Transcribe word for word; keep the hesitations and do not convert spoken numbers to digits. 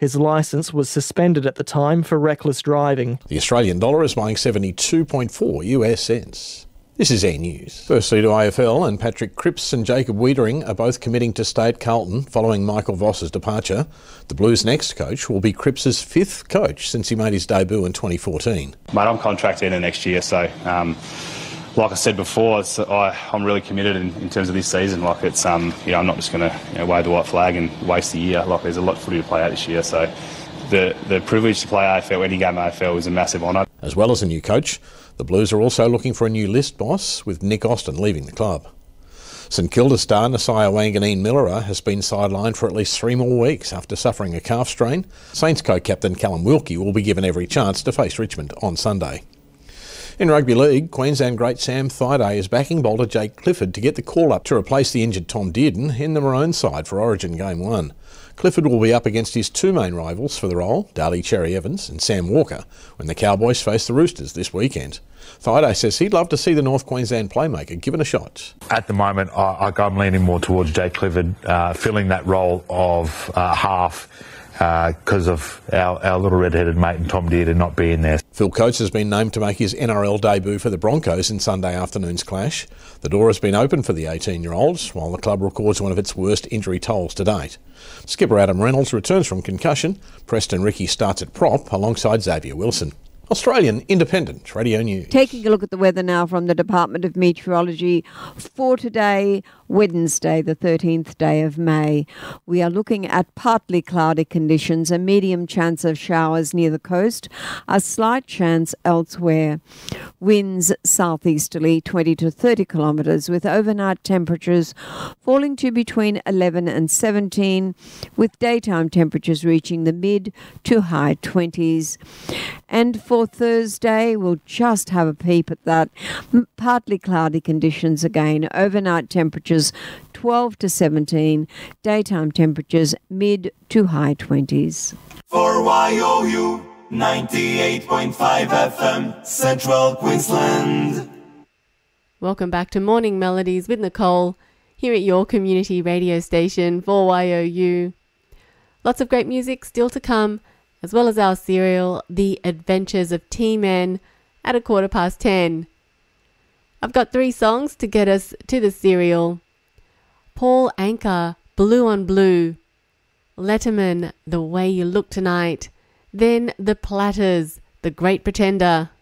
His licence was suspended at the time for reckless driving. The Australian dollar is buying seventy-two point four U S cents. This is Air News. Firstly to A F L, and Patrick Cripps and Jacob Wiedering are both committing to stay at Carlton following Michael Voss's departure. The Blues' next coach will be Cripps' fifth coach since he made his debut in twenty fourteen. Mate, I'm contracted in the next year, so um, like I said before, it's, I, I'm really committed in, in terms of this season. Like it's, um, you know, I'm not just going to you know, wave the white flag and waste the year. Like there's a lot of footy to play out this year, so the the privilege to play A F L, any game A F L, is a massive honour. As well as a new coach, the Blues are also looking for a new list boss, with Nick Austin leaving the club. St Kilda star Nasiah Wanganeen-Millera has been sidelined for at least three more weeks after suffering a calf strain. Saints co-captain Callum Wilkie will be given every chance to face Richmond on Sunday. In rugby league, Queensland great Sam Thaiday is backing bowler Jake Clifford to get the call-up to replace the injured Tom Dearden in the Maroon side for Origin Game one. Clifford will be up against his two main rivals for the role, Daly Cherry Evans and Sam Walker, when the Cowboys face the Roosters this weekend. Thaiday says he'd love to see the North Queensland playmaker given a shot. At the moment, I, I'm leaning more towards Jake Clifford uh, filling that role of uh, half because uh, of our, our little red-headed mate and Tom Dearden not being there. Phil Coates has been named to make his N R L debut for the Broncos in Sunday afternoon's clash. The door has been open for the eighteen-year-olds, while the club records one of its worst injury tolls to date. Skipper Adam Reynolds returns from concussion. Preston Ricky starts at prop alongside Xavier Wilson. Australian Independent Radio News. Taking a look at the weather now from the Department of Meteorology for today, Wednesday, the thirteenth day of May. We are looking at partly cloudy conditions, a medium chance of showers near the coast, a slight chance elsewhere. Winds southeasterly twenty to thirty kilometres, with overnight temperatures falling to between eleven and seventeen, with daytime temperatures reaching the mid to high twenties. And for Thursday, we'll just have a peep at that. Partly cloudy conditions again. Overnight temperatures twelve to seventeen. Daytime temperatures mid to high twenties. For Y O U ninety-eight point five F M, Central Queensland. Welcome back to Morning Melodies with Nicole, here at your community radio station for Y O U. Lots of great music still to come, as well as our serial, The Adventures of T-Men, at a quarter past ten. I've got three songs to get us to the serial. Paul Anka, Blue on Blue. Letterman, The Way You Look Tonight. Then The Platters, The Great Pretender.